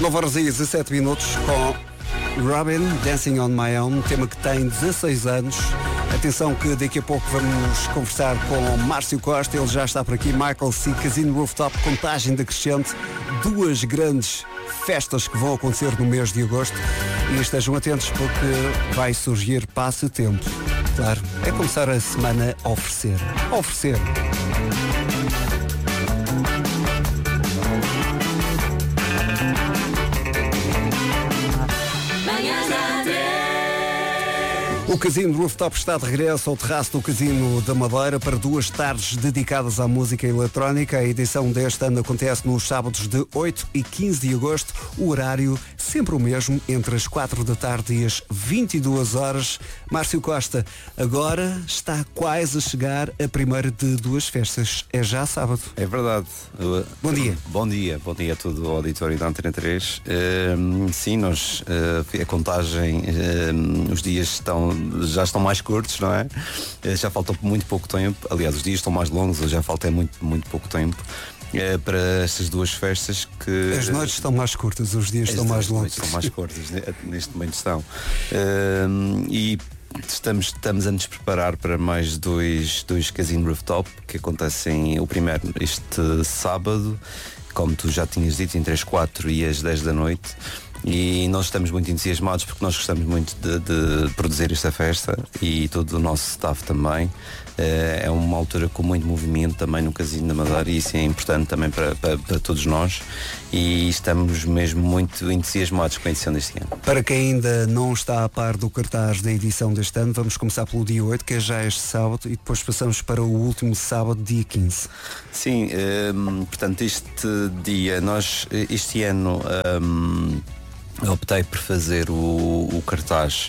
9 horas e 17 minutos com Robin, Dancing on My Own, tema que tem 16 anos. Atenção que daqui a pouco vamos conversar com Márcio Costa, ele já está por aqui. Michael C, Casino Rooftop, contagem decrescente, 2 grandes festas que vão acontecer no mês de agosto. E estejam atentos porque vai surgir passatempo. Claro, é começar a semana a oferecer. O Casino Rooftop está de regresso ao terraço do Casino da Madeira para 2 tardes dedicadas à música eletrónica. A edição deste ano acontece nos sábados de 8 e 15 de agosto. O horário sempre o mesmo, entre as 4 da tarde e as 22 horas. Márcio Costa, agora está quase a chegar a primeira de 2 festas. É já sábado. É verdade. Bom dia. Bom dia a todo o auditório da Antena 3. Sim, nós, a contagem, os dias já estão mais curtos, não é? Já falta muito pouco tempo. Aliás, os dias estão mais longos, já falta muito pouco tempo para estas 2 festas que... As noites estão mais curtas, os dias estão mais longos. Estão mais curtas, neste momento estão. E estamos a nos preparar para mais 2 Casino Rooftop que acontecem, o primeiro este sábado, como tu já tinhas dito, entre as 4 e as 10 da noite. E nós estamos muito entusiasmados porque nós gostamos muito de produzir esta festa e todo o nosso staff também. É uma altura com muito movimento também no Casino da Madeira e isso é importante também para todos nós e estamos mesmo muito entusiasmados com a edição deste ano. Para quem ainda não está a par do cartaz da edição deste ano, vamos começar pelo dia 8, que é já este sábado, e depois passamos para o último sábado, dia 15. Sim, portanto este dia, nós este ano optei por fazer o cartaz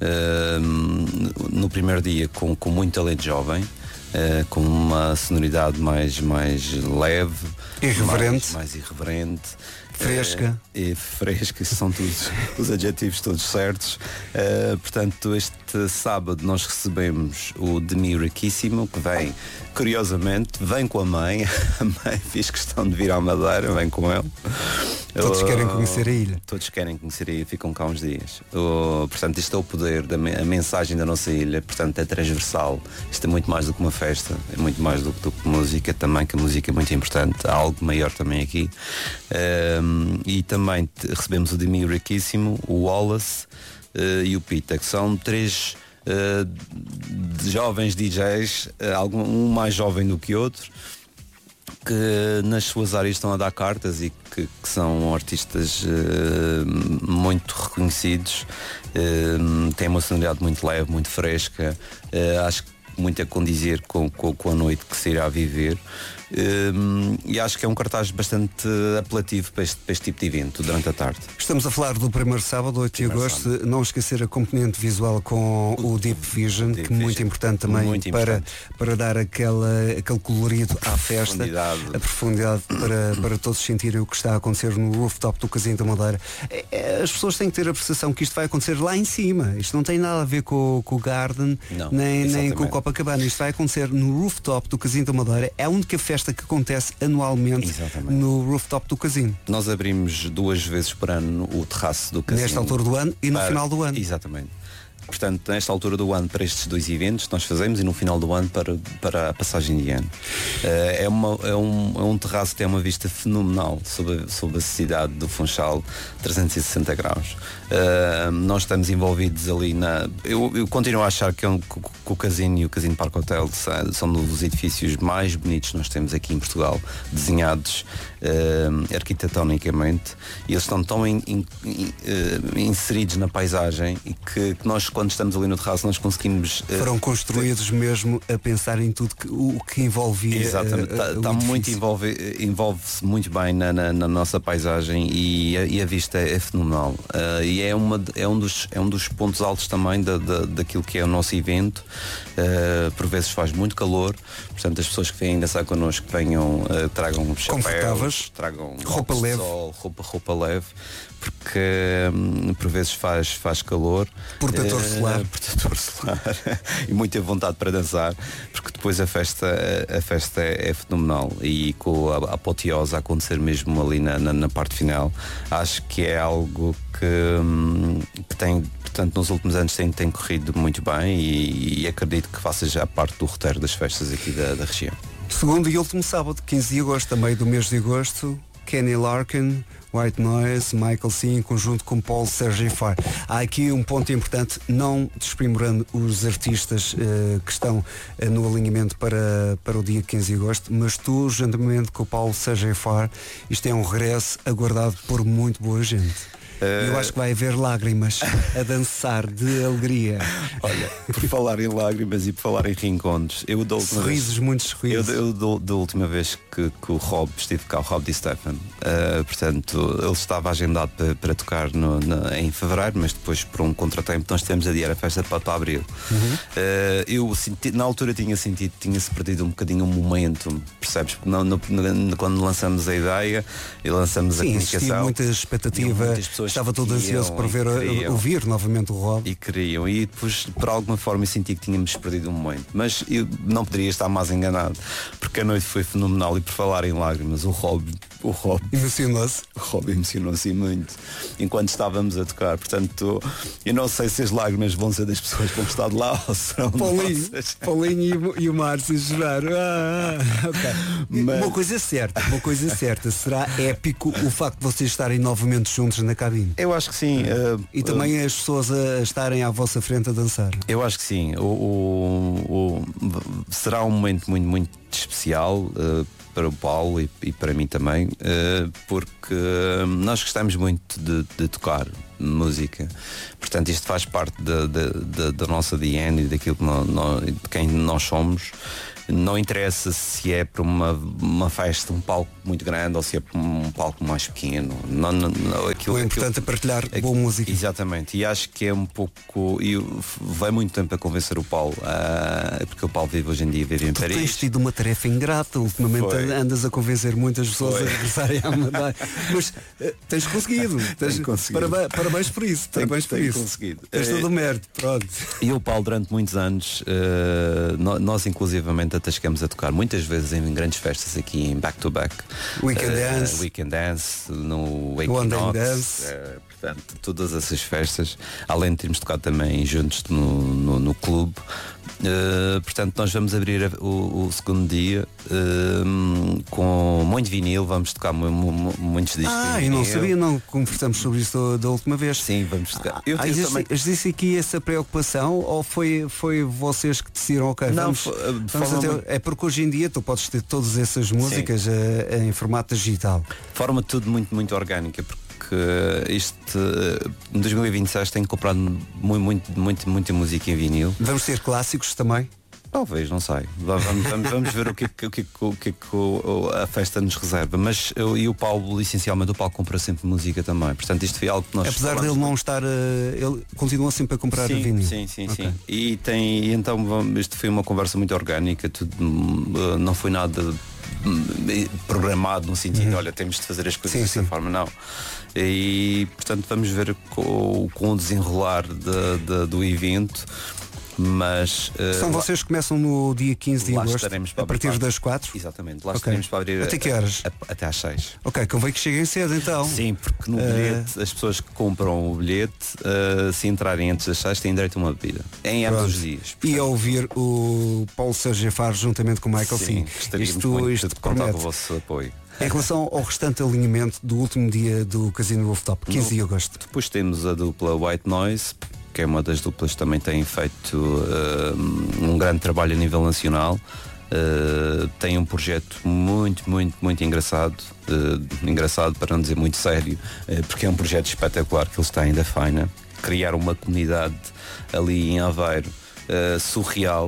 no primeiro dia com muito talento jovem, com uma sonoridade mais leve, irreverente, mais irreverente, fresca. Fresca, são todos os adjetivos todos certos. Portanto, este sábado nós recebemos o Demi Riquíssimo, que vem, curiosamente, vem com a mãe. A mãe fez questão de vir à Madeira, vem com ele. Todos querem conhecer a ilha. Todos querem conhecer a ilha, ficam cá uns dias. Portanto, isto é o poder, a mensagem da nossa ilha, portanto, é transversal. Isto é muito mais do que uma festa, é muito mais do que música também, que a música é muito importante. Há algo maior também aqui. E também recebemos o Demi Riquíssimo, o Wallace e o Pita, que são 3 jovens DJs, um mais jovem do que outro, que nas suas áreas estão a dar cartas e que são artistas muito reconhecidos, têm uma sonoridade muito leve, muito fresca, acho que muito a condizer com a noite que se irá viver. E acho que é um cartaz bastante apelativo para este tipo de evento durante a tarde. Estamos a falar do primeiro sábado, 8 de agosto. Não esquecer a componente visual com o Deep Vision, que é muito importante também, muito para dar aquele colorido à festa, a profundidade para todos sentirem o que está a acontecer no rooftop do Casino da Madeira. As pessoas têm que ter a percepção que isto vai acontecer lá em cima. Isto não tem nada a ver com o Garden, nem com o Copacabana. Isto vai acontecer no rooftop do Casino da Madeira. É a única festa que acontece anualmente no rooftop do Casino. Nós abrimos 2 vezes por ano o terraço do Casino. Nesta altura do ano e no final do ano. Exatamente. Portanto, nesta altura do ano, para estes 2 eventos nós fazemos, e no final do ano para a passagem de ano. É um terraço que tem uma vista fenomenal sobre a cidade do Funchal, 360 graus. Nós estamos envolvidos ali eu continuo a achar que o Casino e o Casino Parque Hotel são dos edifícios mais bonitos que nós temos aqui em Portugal, desenhados arquitetonicamente, e eles estão tão inseridos na paisagem e que nós, quando estamos ali no terraço, nós conseguimos... Foram construídos mesmo a pensar em tudo o que envolvia. Exatamente, envolve-se muito bem na nossa paisagem e a vista é fenomenal. E é um dos pontos altos também daquilo que é o nosso evento. Por vezes faz muito calor, portanto as pessoas que vêm dançar connosco tragam chapéus, tragam roupa leve, roupa leve, porque por vezes faz calor. Protetores protetor solar. E muita vontade para dançar, porque depois a festa é fenomenal, e com a apoteose a acontecer mesmo ali na parte final, acho que é algo que tem, portanto, nos últimos anos tem corrido muito bem, e acredito que faça já parte do roteiro das festas aqui da região. Segundo e último sábado, 15 de agosto, também do mês de agosto, Kenny Larkin, White Noise, Michael C, em conjunto com Paul Serge Far. Há aqui um ponto importante, não desprimorando os artistas que estão no alinhamento para o dia 15 de agosto, mas tu, juntamente com o Paul Serge Far, isto é um regresso aguardado por muito boa gente. Eu acho que vai haver lágrimas a dançar de alegria. Olha, por falar em lágrimas e por falar em reencontros, muitos sorrisos. Eu da última vez que o Rob estive cá, o Rob DiStefano, portanto, ele estava agendado para tocar em fevereiro, mas depois, por um contratempo, nós tivemos a adiar a festa para abril. Eu senti, na altura tinha-se perdido um bocadinho o momento, percebes? Quando lançamos a ideia e lançamos a comunicação, muita expectativa. Estava todo ansioso para ouvir novamente o Rob. E queriam, e depois por alguma forma eu senti que tínhamos perdido um momento. Mas eu não poderia estar mais enganado, porque a noite foi fenomenal. E por falar em lágrimas, o Rob emocionou-se. O Rob emocionou-se muito enquanto estávamos a tocar. Portanto, eu não sei se as lágrimas vão ser das pessoas que vão estar de lá ou serão Paulinho e o Márcio choraram. Okay. Mas... Uma coisa certa, será épico o facto de vocês estarem novamente juntos na cabine. Eu acho que sim. E também as pessoas a estarem à vossa frente a dançar. Eu acho que sim. Será um momento muito, muito especial para o Paulo e para mim também, porque nós gostamos muito de tocar música. Portanto, isto faz parte da nossa DNA e daquilo de quem nós somos. Não interessa se é para uma festa, um palco muito grande, ou se é para um palco mais pequeno. O importante é partilhar boa música. Exatamente. E acho que é um pouco. E vai muito tempo a convencer o Paulo, porque o Paulo vive hoje em dia em Paris. Tens tido uma tarefa ingrata. Ultimamente andas a convencer muitas pessoas a regressarem à medalha. Mas tens conseguido. Parabéns por isso. Conseguido. Tens todo o mérito. Pronto. E o Paulo, durante muitos anos, nós inclusivamente até chegamos a tocar muitas vezes em grandes festas aqui em back-to-back. Weekend Dance, no Equinox, portanto, todas essas festas, além de termos tocado também juntos no clube. Portanto, nós vamos abrir o segundo dia com muito vinil, vamos tocar muitos discos. E não sabia, não conversamos sobre isso da última vez. Sim, vamos tocar. Existe aqui essa preocupação ou foi vocês que decidiram, ok, é porque hoje em dia tu podes ter todas essas músicas em formato digital. Forma tudo muito, muito orgânica, porque em 2026 tenho comprado muita música em vinil. Vamos ter clássicos também? Talvez, não sei. Vamos ver o que a festa nos reserva. Mas eu e o Paulo, essencialmente, o Paulo compra sempre música também. Portanto, isto foi algo que nós... Apesar dele não estar... ele continua sempre a comprar vinil. Sim. E então isto foi uma conversa muito orgânica. Não foi nada programado no sentido, olha, temos de fazer as coisas dessa forma, não. E, portanto, vamos ver com o desenrolar do evento. Mas são vocês que começam no dia 15 de agosto, a partir das 4? Exatamente, lá estaremos para abrir. Até que horas? Até às 6. Ok, convém que cheguem cedo então. Sim, porque no bilhete, as pessoas que compram o bilhete, se entrarem antes das 6, têm direito a uma bebida em ambos os dias. Portanto, e a ouvir o Paulo Serge Far juntamente com o Michael C. Isto contar com o vosso apoio. Em relação ao restante alinhamento do último dia do Casino Rooftop, 15 de agosto. Depois temos a dupla White Noise, que é uma das duplas que também tem feito um grande trabalho a nível nacional. Tem um projeto muito, muito, muito engraçado, para não dizer muito sério, porque é um projeto espetacular que eles têm da Faina. Criar uma comunidade ali em Aveiro, surreal.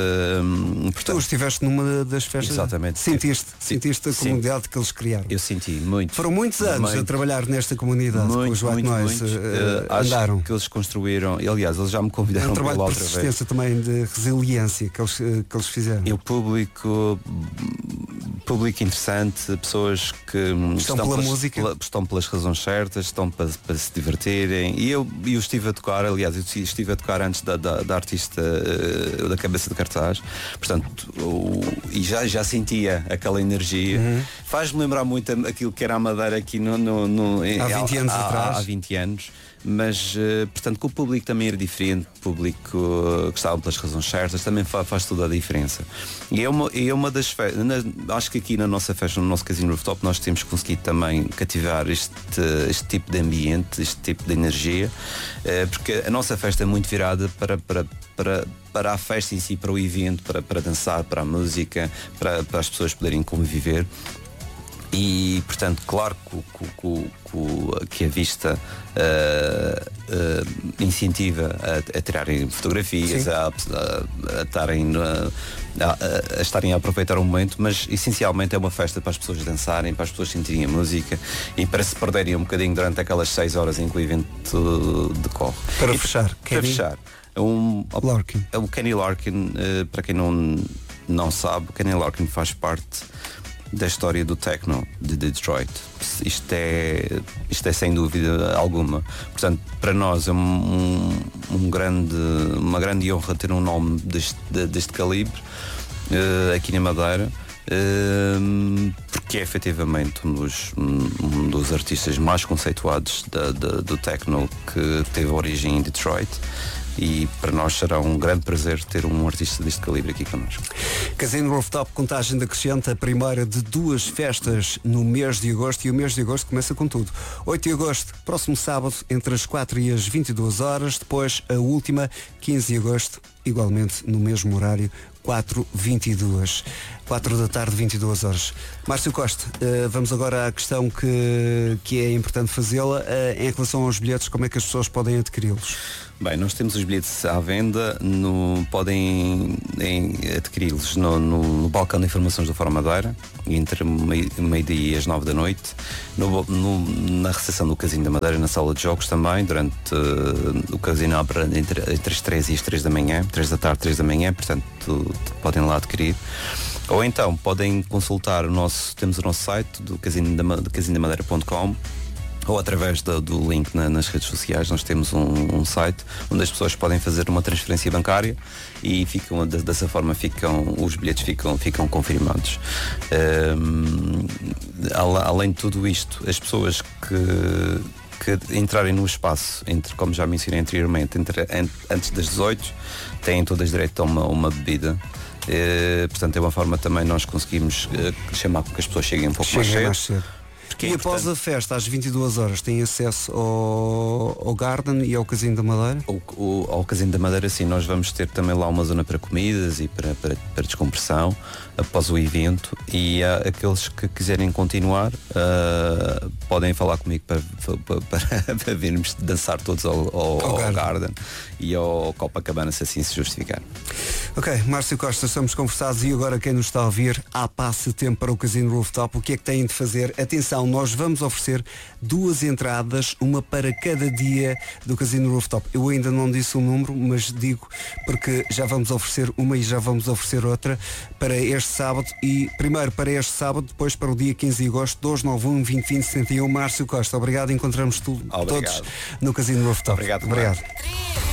Tu estiveste numa das festas. Exatamente. Sentiste a comunidade que eles criaram. Eu senti muito. Foram muitos anos a trabalhar nesta comunidade. Muito, os White Noise andaram. Acho que eles construíram, e aliás eles já me convidaram para lá outra vez. Um trabalho de persistência também, de resiliência que eles fizeram. E o público público interessante, pessoas que estão pela música, estão pelas razões certas, estão para se divertirem. E eu estive a tocar, aliás, eu estive a tocar antes da artista da cabeça de cartaz, portanto, e já sentia aquela energia. Faz-me lembrar muito aquilo que era a Madeira aqui há 20 anos atrás. Há 20 anos. Mas, portanto, que o público também era diferente, o público que estava pelas razões certas, também faz toda a diferença. E é uma das festas, acho que aqui na nossa festa, no nosso Casino Rooftop, nós temos conseguido também cativar este tipo de ambiente, este tipo de energia, porque a nossa festa é muito virada para a festa em si, para o evento, para dançar, para a música, para as pessoas poderem conviver. E, portanto, claro que a vista incentiva a tirarem fotografias, a estarem a aproveitar o momento, mas essencialmente é uma festa para as pessoas dançarem, para as pessoas sentirem a música e para se perderem um bocadinho durante aquelas 6 horas em que o evento decorre. Para fechar, o Kenny Larkin, para quem não sabe, o Kenny Larkin faz parte da história do techno de Detroit. Isto é sem dúvida alguma. Portanto, para nós é uma grande honra ter um nome deste calibre aqui na Madeira, porque é efetivamente um dos artistas mais conceituados do techno que teve origem em Detroit. E para nós será um grande prazer ter um artista deste calibre aqui connosco. Casino Rooftop, contagem decrescente, a primeira de 2 festas no mês de agosto, e o mês de agosto começa com tudo. 8 de agosto, próximo sábado, entre as 4 e as 22 horas, depois a última, 15 de agosto, igualmente no mesmo horário, 4h22. 4 da tarde, 22 horas. Márcio Costa, vamos agora à questão que é importante fazê-la. Em relação aos bilhetes, como é que as pessoas podem adquiri-los? Bem, nós temos os bilhetes à venda, podem adquiri-los no balcão de informações do Fórum Madeira, entre meio-dia e as 9 da noite, na recepção do Casino da Madeira, na sala de jogos também, durante o casino abre entre as 3 e as 3 da manhã, 3 da tarde, 3 da manhã, portanto podem lá adquirir. Ou então podem consultar temos o nosso site do casinodamadeira.com, ou através do link nas redes sociais. Nós temos um site onde as pessoas podem fazer uma transferência bancária e dessa forma os bilhetes ficam confirmados. Além de tudo isto, as pessoas que entrarem no espaço, como já mencionei anteriormente, antes das 18, têm todas direito a uma bebida. Portanto, é uma forma também nós conseguimos chamar para que as pessoas cheguem um pouco mais cedo. E após a festa, às 22 horas, têm acesso ao Garden e ao Casino da Madeira? Ao Casino da Madeira, sim. Nós vamos ter também lá uma zona para comidas e para descompressão após o evento, e aqueles que quiserem continuar podem falar comigo para virmos dançar todos ao Garden e ao Copacabana, se assim se justificar. Ok, Márcio Costa, estamos conversados, e agora quem nos está a ouvir, há passe-tempo para o Casino Rooftop. O que é que têm de fazer? Atenção, nós vamos oferecer 2 entradas, uma para cada dia do Casino Rooftop. Eu ainda não disse o número, mas digo porque já vamos oferecer uma e já vamos oferecer outra para este sábado, e primeiro para este sábado, depois para o dia 15 de agosto, 291 2020 71. Márcio Costa, obrigado, encontramos todos no Casino Rooftop. Obrigado.